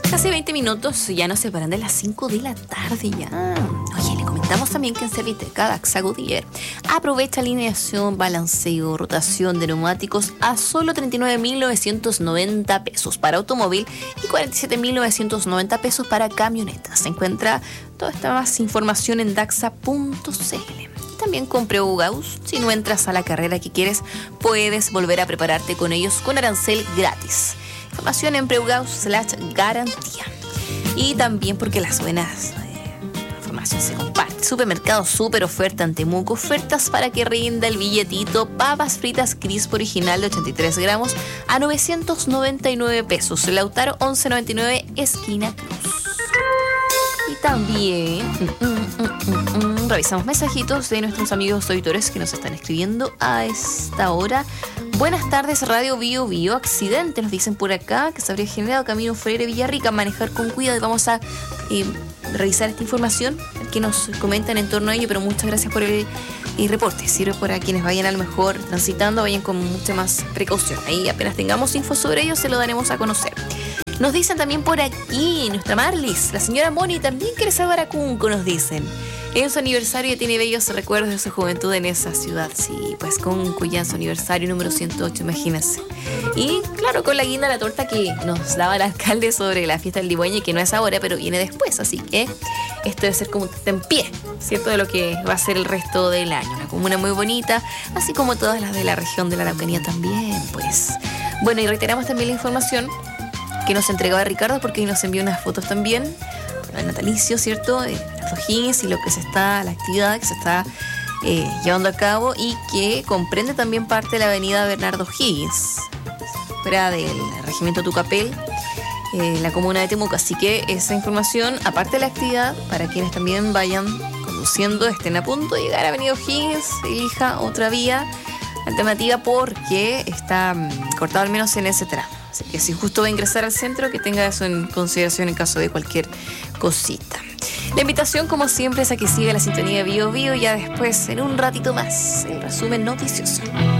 Casi 20 minutos ya nos separan de las 5 de la tarde ya. Oye, le comentamos también que en Serviteca Daxa Goodyear aprovecha alineación, balanceo, rotación de neumáticos a solo 39.990 pesos para automóvil y 47.990 pesos para camionetas. Se encuentra toda esta más información en daxa.cl. También con Preu Gauss, si no entras a la carrera que quieres, puedes volver a prepararte con ellos con arancel gratis. Información en preugaus.garantía. Y también porque las buenas información se comparte. Supermercado Super Oferta en Temuco. Ofertas para que rinda el billetito. Papas fritas Crisp original de 83 gramos a 999 pesos. Lautaro 1199 esquina Cruz. Y también revisamos mensajitos de nuestros amigos auditores que nos están escribiendo a esta hora. Buenas tardes, Radio Bio Bio. Accidente, nos dicen por acá, que se habría generado camino Freire Villarrica. Manejar con cuidado y vamos a revisar esta información que nos comentan en torno a ello, pero muchas gracias por el reporte. Sirve para quienes vayan a lo mejor transitando, vayan con mucha más precaución. Ahí apenas tengamos info sobre ello, se lo daremos a conocer. Nos dicen también por aquí, nuestra Marlis, la señora Moni también quiere salvar a Cunco, nos dicen. En su aniversario tiene bellos recuerdos de su juventud en esa ciudad. Sí, pues Cunco ya en su aniversario número 108, imagínense. Y claro, con la guinda la torta que nos daba el alcalde sobre la fiesta del Ligüeño, que no es ahora, pero viene después. Así que esto debe ser como un tentempié, ¿cierto? De lo que va a ser el resto del año. Una comuna muy bonita, así como todas las de la región de la Araucanía también, pues. Bueno, y reiteramos también la información que nos entregaba Ricardo, porque nos envió unas fotos también para el natalicio, ¿cierto? Los O'Higgins y lo que la actividad que se está llevando a cabo y que comprende también parte de la avenida Bernardo O'Higgins, fuera del regimiento Tucapel, la comuna de Temuco. Así que esa información, aparte de la actividad, para quienes también vayan conduciendo, estén a punto de llegar a avenida O'Higgins, elija otra vía alternativa porque está cortado al menos en ese tramo. Así que si justo va a ingresar al centro, que tenga eso en consideración en caso de cualquier cosita. La invitación, como siempre, es a que siga la sintonía de Bio Bio. Ya después, en un ratito más, el resumen noticioso.